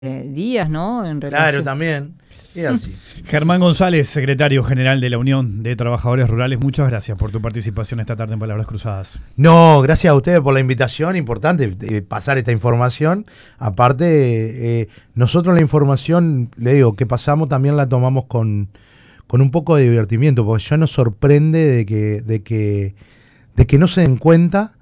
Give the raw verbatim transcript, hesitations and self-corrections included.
eh, días, ¿no? En Claro, relación. también. Es así. Germán González, secretario general de la Unión de Trabajadores Rurales, muchas gracias por tu participación esta tarde en Palabras Cruzadas. No, gracias a ustedes por la invitación, importante eh, pasar esta información. Aparte, eh, nosotros la información, le digo, que pasamos también la tomamos con, con un poco de divertimiento, porque ya nos sorprende de que, de que, de que no se den cuenta